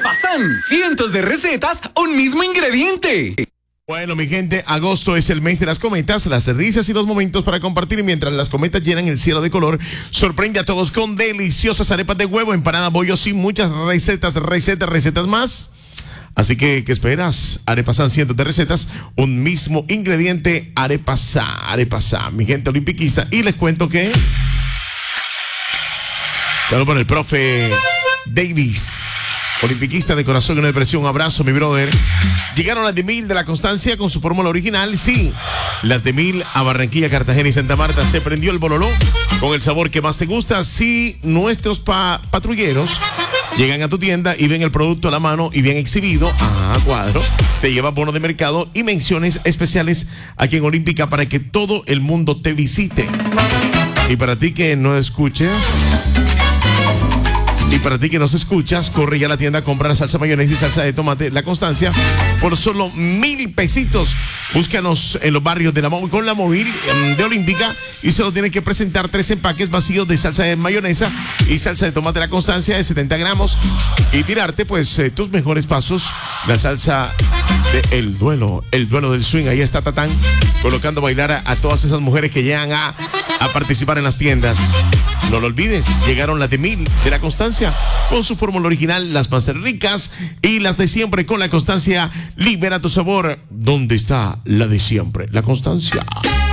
Arepasan, cientos de recetas, un mismo ingrediente. Bueno, mi gente, agosto es el mes de las cometas, las risas y los momentos para compartir mientras las cometas llenan el cielo de color. Sorprende a todos con deliciosas arepas de huevo, empanada, bollos y muchas recetas más. Así que, ¿qué esperas? Arepasan, cientos de recetas, un mismo ingrediente, Arepasá, mi gente olimpiquista. Y les cuento que... Saludos para el profe Davis, olimpiquista de corazón y de presión. Un abrazo, mi brother. Llegaron las de 1000 de la Constancia con su fórmula original. Sí, las de 1000 a Barranquilla, Cartagena y Santa Marta. Se prendió el bololó con el sabor que más te gusta. Sí, nuestros patrulleros llegan a tu tienda y ven el producto a la mano y bien exhibido, a cuadro. Te lleva bono de mercado y menciones especiales aquí en Olímpica para que todo el mundo te visite. Y para ti que no escuches... Y para ti que nos escuchas, corre ya a la tienda a comprar salsa mayonesa y salsa de tomate La Constancia por solo 1000 pesitos. Búscanos en los barrios de con la móvil de Olímpica y solo tienes que presentar 3 empaques vacíos de salsa de mayonesa y salsa de tomate La Constancia de 70 gramos y tirarte pues tus mejores pasos. La salsa de el duelo del swing. Ahí está Tatán colocando a bailar a todas esas mujeres que llegan a participar en las tiendas. No lo olvides, llegaron las de 1000 de La Constancia con su fórmula original, las más ricas y las de siempre. Con La Constancia, libera tu sabor. ¿Dónde está la de siempre? La Constancia.